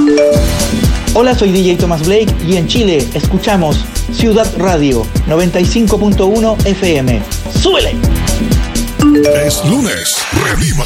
Hola, soy DJ Thomas Blake y en Chile escuchamos Ciudad Radio 95.1 FM. ¡Súbele! Es lunes, reviva